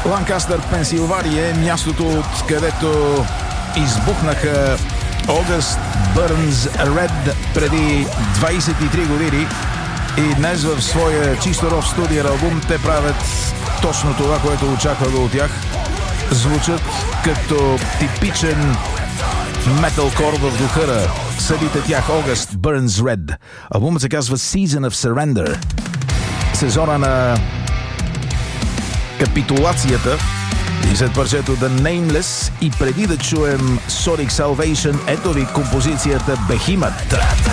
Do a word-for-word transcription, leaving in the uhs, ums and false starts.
Ланкастър, Пенсилвания е мястото, от където избухнаха August Burns Red преди двайсет и три години и днес в своя чисто рок студиен албум те правят точно това, което очаквах от тях. Звучат като типичен металкор в духа на съдите тях August Burns Red. Албумът се казва Season of Surrender. Сезона на капитулацията. И след парчето The Nameless и преди да чуем Sonic Salvation, ето ви композицията Behemoth.